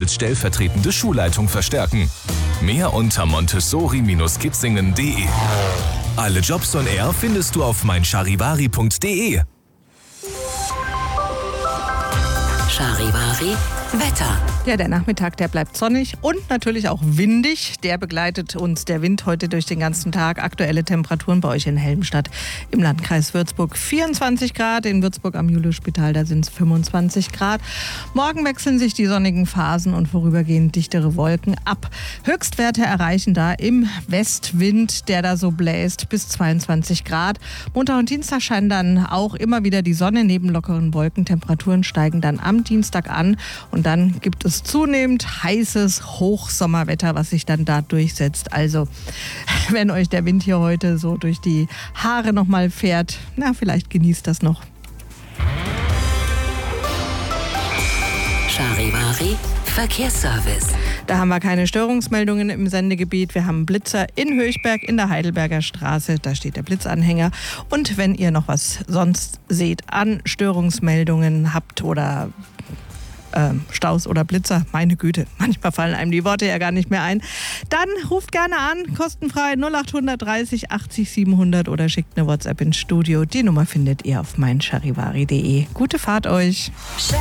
als stellvertretende Schulleitung verstärken. Mehr unter montessori-kitzingen.de. Alle Jobs on Air findest du auf meincharivari.de. Charivari Wetter. Ja, der Nachmittag, der bleibt sonnig und natürlich auch windig. Der begleitet uns, der Wind, heute durch den ganzen Tag. Aktuelle Temperaturen bei euch in Helmstadt im Landkreis Würzburg 24 Grad. In Würzburg am Juliusspital, da sind es 25 Grad. Morgen wechseln sich die sonnigen Phasen und vorübergehend dichtere Wolken ab. Höchstwerte erreichen da im Westwind, der da so bläst, bis 22 Grad. Montag und Dienstag scheint dann auch immer wieder die Sonne neben lockeren Wolken. Temperaturen steigen dann am Dienstag an und dann gibt es zunehmend heißes Hochsommerwetter, was sich dann da durchsetzt. Also, wenn euch der Wind hier heute so durch die Haare nochmal fährt, na, vielleicht genießt das noch. Charivari Verkehrsservice. Da haben wir keine Störungsmeldungen im Sendegebiet. Wir haben Blitzer in Höchberg in der Heidelberger Straße. Da steht der Blitzanhänger. Und wenn ihr noch was sonst seht an Störungsmeldungen habt oder Staus oder Blitzer, meine Güte, manchmal fallen einem die Worte ja gar nicht mehr ein, dann ruft gerne an, kostenfrei 0830 80 700 oder schickt eine WhatsApp ins Studio. Die Nummer findet ihr auf meincharivari.de. Gute Fahrt euch!